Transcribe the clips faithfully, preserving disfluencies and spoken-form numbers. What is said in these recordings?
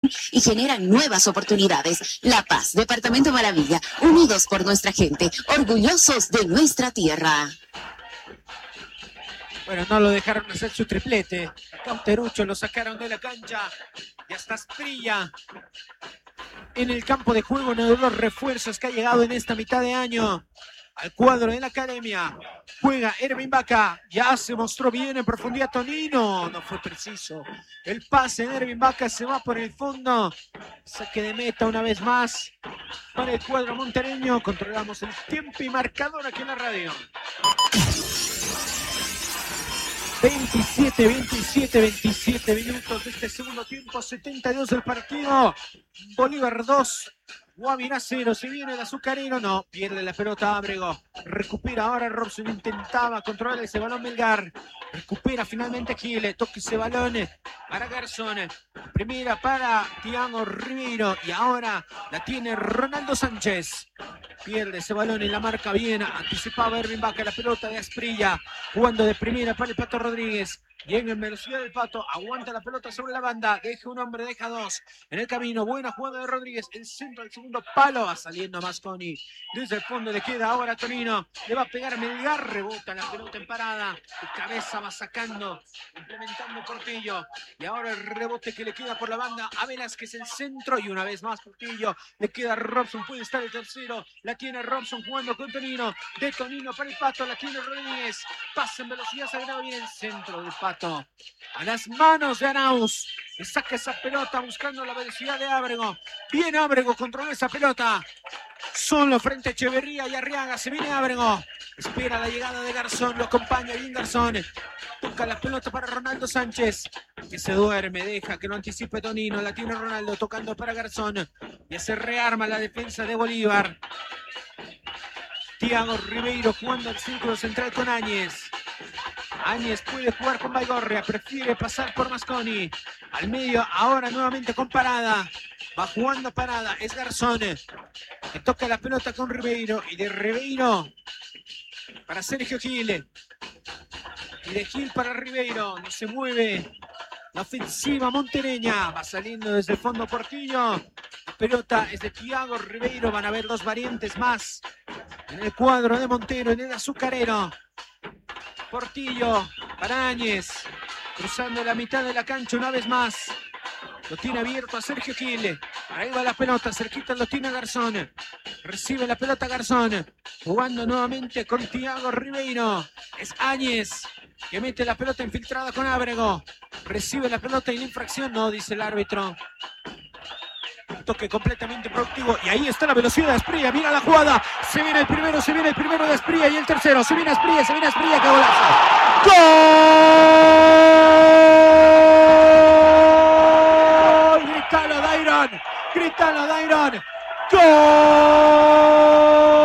y generan nuevas oportunidades. La Paz, Departamento Maravilla, unidos por nuestra gente, orgullosos de nuestra tierra. Bueno, no lo dejaron hacer su triplete. Cauterucho lo sacaron de la cancha y hasta Asprilla en el campo de juego, uno de los refuerzos que ha llegado en esta mitad de año al cuadro de la academia. Juega Ervin Vaca, ya se mostró bien en profundidad Tonino, no fue preciso el pase de Ervin Vaca, se va por el fondo, saque de meta una vez más para el cuadro montereño. Controlamos el tiempo y marcador aquí en la radio. veintisiete, veintisiete, veintisiete minutos de este segundo tiempo, setenta y dos del partido. Bolívar dos, Guavirá cero. Se viene el azucarero, no, pierde la pelota Ábrego. Recupera ahora Robson, intentaba controlar ese balón Melgar. Recupera finalmente Gil, toca ese balón para Garzón. Primera para Thiago Ribeiro y ahora la tiene Ronaldo Sánchez. Pierde ese balón y la marca bien. Anticipaba Ervin Vaca, la pelota de Asprilla. Jugando de primera para el Pato Rodríguez. Llega en velocidad del Pato. Aguanta la pelota sobre la banda. Deja un hombre, deja dos. En el camino. Buena jugada de Rodríguez. El centro del segundo palo. Va saliendo Masconi. Desde el fondo le queda ahora Tonino. Le va a pegar Melgar. Rebota la pelota en parada. De cabeza va sacando. Implementando Portillo. Y ahora el rebote que le queda por la banda a Velázquez, el centro. Y una vez más Portillo. Le queda Robson. Puede estar el tercero. La tiene Robson jugando con Tonino. De Tonino para el Pato. La tiene Rodríguez. Pasa en velocidad. Se graba bien el centro del Pato. A las manos de Arauz. Le saca esa pelota buscando la velocidad de Ábrego. Bien Ábrego, controla esa pelota. Solo frente a Echeverría y Arriaga. Se viene Ábrego. Espera la llegada de Garzón. Lo acompaña bien Garzón. Toca la pelota para Ronaldo Sánchez. Que se duerme. Deja que no anticipe Tonino. La tiene Ronaldo tocando para Garzón. Ya se rearma la defensa de Bolívar. Thiago Ribeiro jugando al círculo central con Áñez. Áñez puede jugar con Baigorria, prefiere pasar por Masconi. Al medio, ahora nuevamente con Parada. Va jugando Parada, es Garzón. Que toca la pelota con Ribeiro. Y de Ribeiro para Sergio Gil. Y de Gil para Ribeiro. No se mueve la ofensiva montereña. Va saliendo desde el fondo Portillo. La pelota es de Thiago Ribeiro. Van a haber dos variantes más en el cuadro de Montero, en el azucarero. Portillo para Áñez, cruzando la mitad de la cancha una vez más. Lo tiene abierto a Sergio Gil. Ahí va la pelota, cerquita lo tiene Garzón. Recibe la pelota Garzón. Jugando nuevamente con Thiago Ribeiro. Es Áñez que mete la pelota infiltrada con Ábrego. Recibe la pelota y la infracción no, dice el árbitro. Un toque completamente productivo. Y ahí está la velocidad de Asprilla. Mira la jugada. Se viene el primero, se viene el primero de Asprilla y el tercero. Se viene Asprilla, se viene Asprilla. ¡Qué golazo! ¡Gol! ¡Grítalo, Dairon! ¡Grítalo, Dairon! ¡Gol!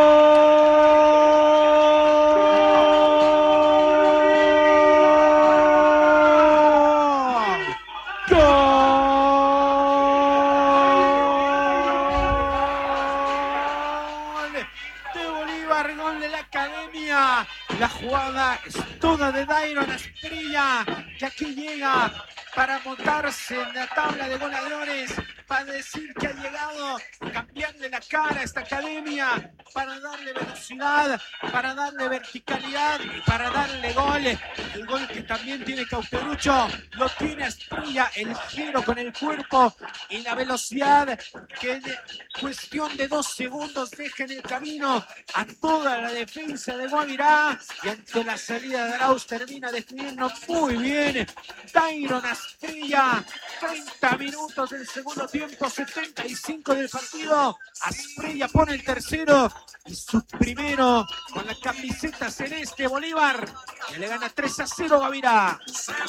La jugada es toda de Dairon Asprilla, que aquí llega para montarse en la tabla de goleadores, para decir que ha llegado a cambiarle la cara a esta academia, para darle velocidad, para darle verticalidad y para darle gol. El gol que también tiene Cauterucho, lo tiene Asprilla, el giro con el cuerpo y la velocidad que en cuestión de dos segundos deja en el camino a toda la defensa de Guavirá, y ante la salida de Arauz termina definiendo muy bien Dairon Asprilla. Treinta minutos del segundo tiempo, setenta y cinco del partido. Asprilla pone el tercero y su primero con la camiseta celeste Bolívar, que le gana tres a cero a Guavirá.